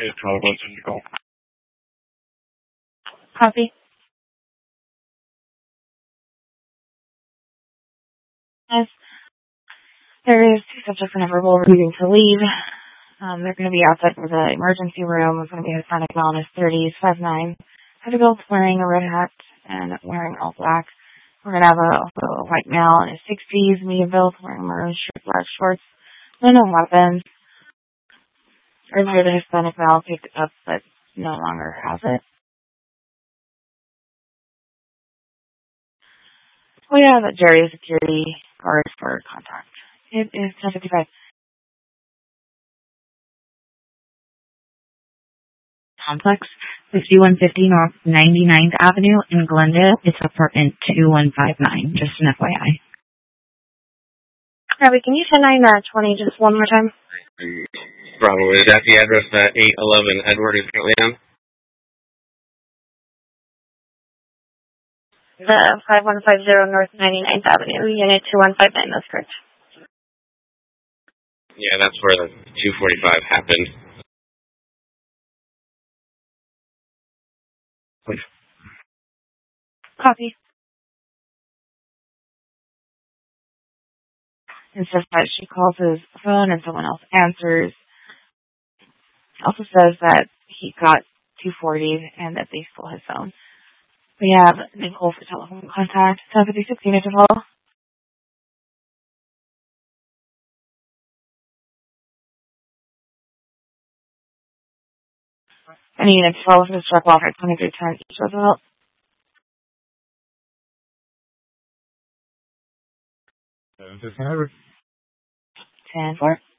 It's probably physical. Copy. Yes. There is two subjects in a verbal refusing to leave. They're going to be outside for the emergency room. It's going to be Hispanic male in his 30s, 5'9". Has adults wearing a red hat and wearing all black. We're going to have also a white male in his 60s, medium build, wearing maroon shirt, black shorts, no weapons. Earlier, the Hispanic male picked it up, but no longer has it. We have a Jerry security guard for contact. It is 10:55. Complex, 5150 North 99th Avenue in Glendale. It's apartment 2159, just an FYI. Robbie, can you 10-9-20 just one more time? Bravo, is that the address that 811 Edward is currently on? The 5150 North 99th Avenue, Unit 2159, that's correct. Yeah, that's where the 245 happened. Please. Copy. It says that she calls his phone and someone else answers. It also says that he got 240 and that they stole his phone. We have Nicole for telephone contact. 10:56 unit to follow. Any unit to follow for the drop off at 2310 each as well. 7:15. 10-4.